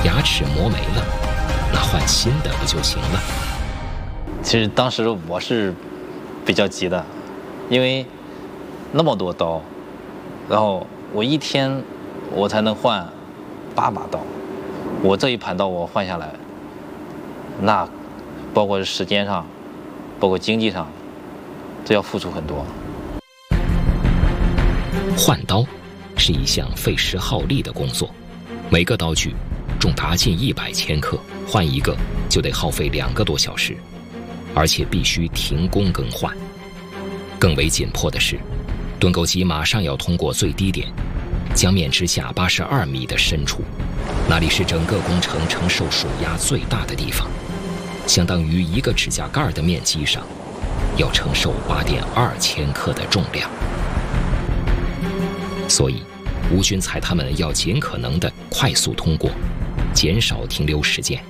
牙齿磨没了，那换新的不就行了？ 其实当时我是比较急的，因为那么多刀，然后我一天我才能换8把刀，我这一盘刀我换下来，那包括时间上，包括经济上，这要付出很多。 换刀是一项费时耗力的工作，每个刀具重达近100千克，换一个就得耗费2个多小时，而且必须停工更换。更为紧迫的是，盾构机马上要通过最低点，江面之下82米的深处，那里是整个工程承受水压最大的地方，相当于一个指甲盖的面积上，要承受8.2千克的重量。所以，吴军才他们要尽可能的快速通过，减少停留时间。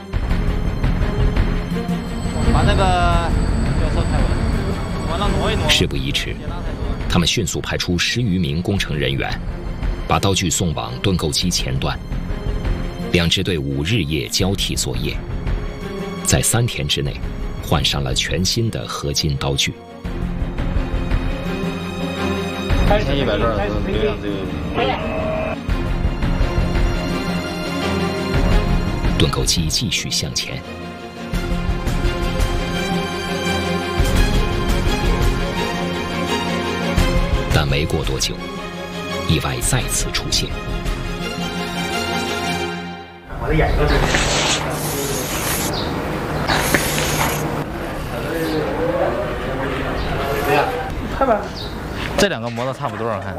把那个吊车开稳，往那挪一挪。 事不宜迟，他们迅速派出10余名工程人员，把刀具送往盾构机前端。2支队伍日夜交替作业，在3天之内，换上了全新的合金刀具。 1100转流量这个。 盾构机继续向前，但没过多久，意外再次出现。 我的眼睛这样，看吧。 这2个磨的差不多，我看。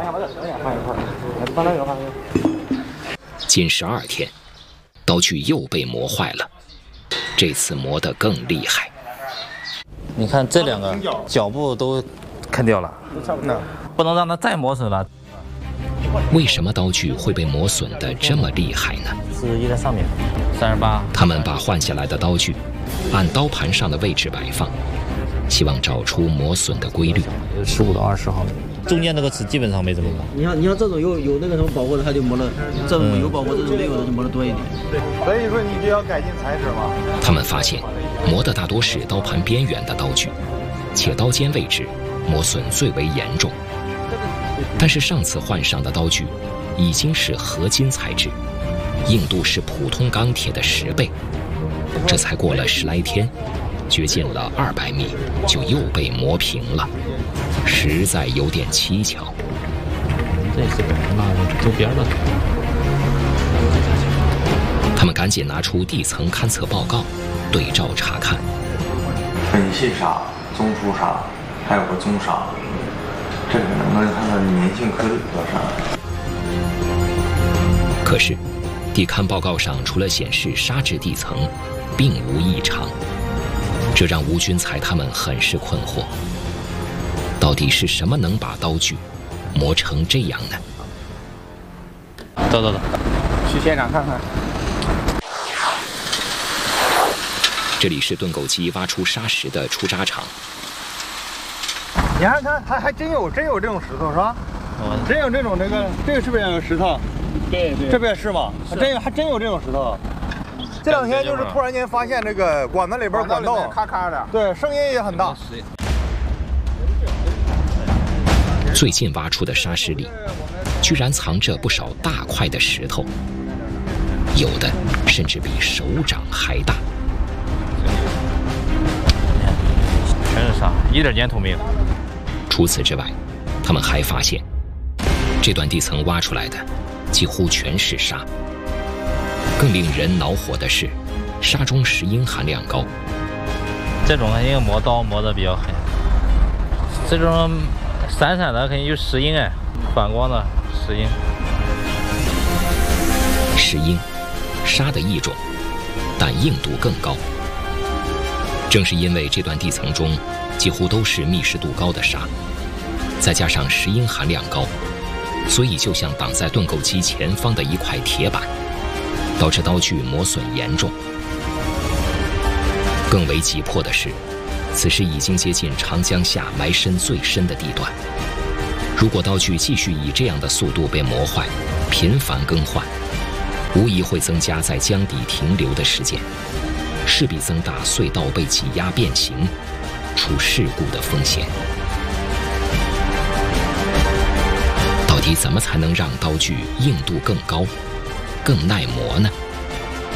近12天，刀具又被磨坏了，这次磨得更厉害。 你看这2个脚部都啃掉了，不能让它再磨损了。 为什么刀具会被磨损得这么厉害呢 41在上面，38。 他们把换下来的刀具按刀盘上的位置摆放，希望找出磨损的规律。 15到20毫米，中间那个齿基本上没怎么磨。 你看这种有那个什么保护的，它就磨了；这种有保护，这种没有的就磨得多一点。 对，所以说你就要改进材质嘛。 他们发现，磨的大多是刀盘边缘的刀具，且刀尖位置磨损最为严重。但是上次换上的刀具已经是合金材质，硬度是普通钢铁的10倍。这才过了10来天，掘进了200米，就又被磨平了，实在有点蹊跷。 这是那周边的。 他们赶紧拿出地层勘测报告，对照查看。 本细砂、中粗砂，还有个中砂，这个能不能看到粘性颗粒多少？ 可是，地勘报告上除了显示砂质地层并无异常，这让吴军才他们很是困惑。到底是什么能把刀具磨成这样呢？ 走， 去现场看看。 这里是盾构机挖出砂石的出渣场。 你看，还真有这种石头是吧？真有这种这个是不是石头？对，这边是吗？还真有这种石头。这2天就是突然间发现这个管子里边管道咔咔的，对，声音也很大。 最近挖出的砂石里，居然藏着不少大块的石头，有的甚至比手掌还大。 全是沙，一点粘土没有。 除此之外，他们还发现，这段地层挖出来的几乎全是沙。更令人恼火的是，沙中石英含量高。 这种肯定磨刀磨得比较狠，这种闪闪的肯定就石英哎，反光的石英。 石英，沙的一种，但硬度更高。正是因为这段地层中几乎都是密实度高的沙，再加上石英含量高，所以就像挡在盾构机前方的一块铁板，导致刀具磨损严重。更为急迫的是，此时已经接近长江下埋深最深的地段。如果刀具继续以这样的速度被磨坏，频繁更换， 无疑会增加在江底停留的时间，势必增大隧道被挤压变形、出事故的风险。到底怎么才能让刀具硬度更高、更耐磨呢？